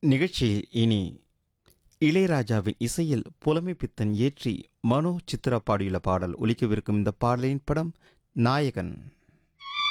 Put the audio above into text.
நிகழ்ச்சியில் இனி இளையராஜாவின் இசையில் புலமை பித்தன் இயற்றி மனோ சித்ரா பாடியுள்ள பாடல் ஒலிக்கவிருக்கும். இந்த பாடலின் படம் நாயகன்.